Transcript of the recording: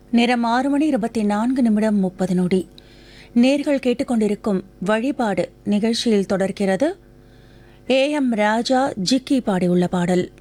நேரம் 6:24:30. நேர்கள் கேட்டுக்கொண்டிருக்கும் வழிபாடு நிகழ்ச்சியில் தொடர்கிறது. AM ராஜா ஜிக்கி பாடியுள்ள பாடல்.